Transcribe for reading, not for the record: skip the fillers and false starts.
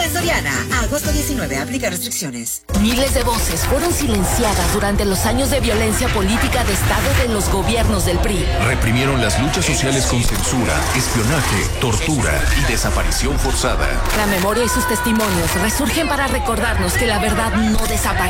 en Soriana. Agosto 19, aplica restricciones. Miles de voces fueron silenciadas durante los años de violencia política de Estado de los gobiernos del PRI. Reprimieron las luchas sociales con censura, espionaje, tortura y desaparición forzada. La memoria y sus testimonios resurgen para recordarnos que la verdad no desaparece.